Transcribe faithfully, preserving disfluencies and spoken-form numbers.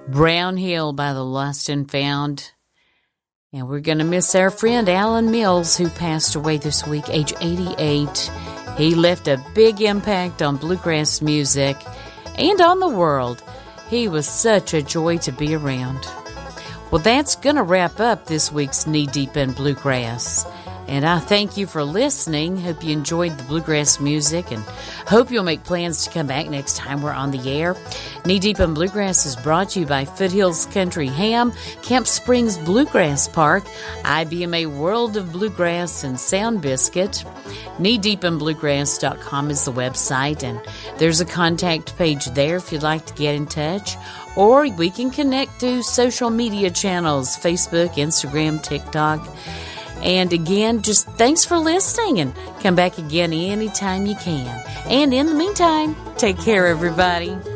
Brown Hill by the Lost and Found. And we're going to miss our friend Alan Mills, who passed away this week, age eighty-eight. He left a big impact on bluegrass music and on the world. He was such a joy to be around. Well, that's going to wrap up this week's Knee Deep in Bluegrass. And I thank you for listening. Hope you enjoyed the bluegrass music and hope you'll make plans to come back next time we're on the air. Knee Deep in Bluegrass is brought to you by Foothills Country Ham, Camp Springs Bluegrass Park, I B M A World of Bluegrass, and Sound Biscuit. knee deep in bluegrass dot com is the website, and there's a contact page there if you'd like to get in touch. Or we can connect through social media channels, Facebook, Instagram, TikTok. And again, just thanks for listening, and come back again anytime you can. And in the meantime, take care, everybody.